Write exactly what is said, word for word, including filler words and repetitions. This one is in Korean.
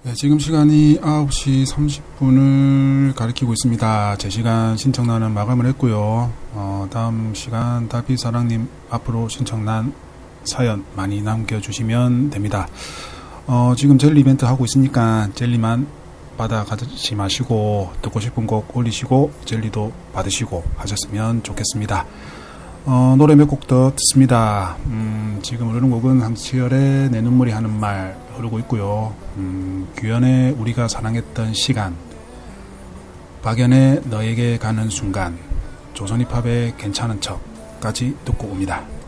네, 지금 시간이 아홉 시 삼십 분을 가리키고 있습니다. 제 시간 신청란은 마감을 했고요. 어, 다음 시간 달빛사랑님 앞으로 신청란 사연 많이 남겨주시면 됩니다. 어, 지금 젤리 이벤트 하고 있으니까 젤리만 받아가지 마시고 듣고 싶은 곡 올리시고 젤리도 받으시고 하셨으면 좋겠습니다. 어, 노래 몇 곡 더 듣습니다. 음, 지금 흐르는 곡은 황치열의 내 눈물이 하는 말 흐르고 있고요. 음, 규현의 우리가 사랑했던 시간, 박연의 너에게 가는 순간, 조선힙합의 괜찮은 척까지 듣고 옵니다.